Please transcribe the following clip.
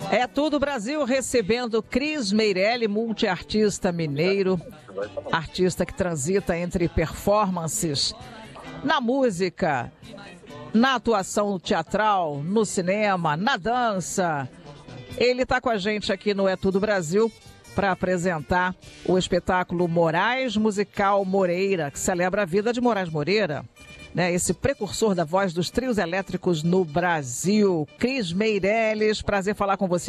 É Tudo Brasil recebendo Cris Meirelli, multiartista mineiro, artista que transita entre performances na música, na atuação teatral, no cinema, na dança. Ele está com a gente aqui no É Tudo Brasil para apresentar o espetáculo Moraes Musical Moreira, que celebra a vida de Moraes Moreira, né? Esse precursor da voz dos trios elétricos no Brasil. Cris Meirelles, prazer falar com você.